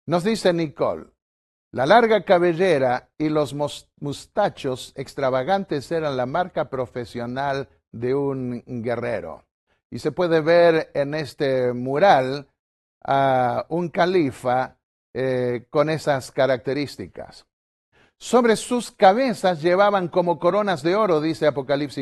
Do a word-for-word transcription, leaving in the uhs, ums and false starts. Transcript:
Nos dice Nicole, la larga cabellera y los mustachos extravagantes eran la marca profesional de un guerrero. Y se puede ver en este mural a un califa eh, con esas características. Sobre sus cabezas llevaban como coronas de oro, dice Apocalipsis